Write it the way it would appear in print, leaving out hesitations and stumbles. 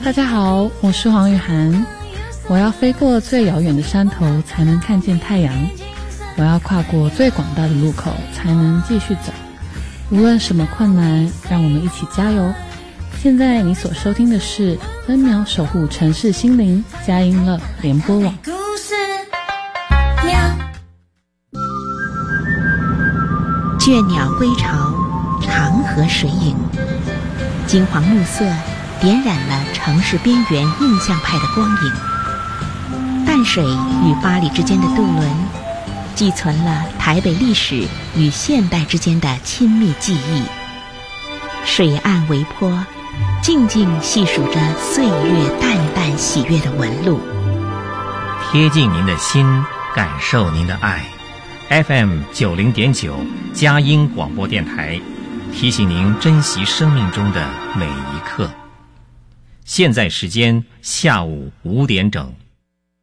大家好，我是黄雨涵。我要飞过最遥远的山头，才能看见太阳。我要跨过最广大的路口，才能继续走。无论什么困难，让我们一起加油。现在你所收听的是分秒守护城市心灵佳音乐联播网。 倦鸟归巢，长河水影，金黄暮色点染了城市边缘印象派的光影。淡水与巴黎之间的渡轮，寄存了台北历史与现代之间的亲密记忆。水岸微波，静静细数着岁月淡淡喜悦的纹路， 贴近您的心，感受您的爱。FM 90.9佳音广播电台，提醒您珍惜生命中的每一刻。现在时间下午5点整。